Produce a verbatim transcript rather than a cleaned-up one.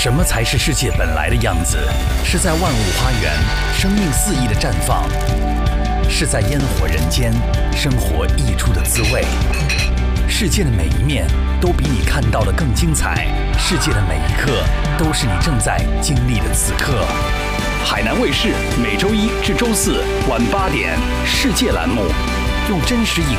什么才是世界本来的样子？是在万物花园，生命肆意的绽放；是在烟火人间，生活溢出的滋味。世界的每一面都比你看到的更精彩，世界的每一刻都是你正在经历的此刻。海南卫视每周一至周四晚八点，世界栏目用真实影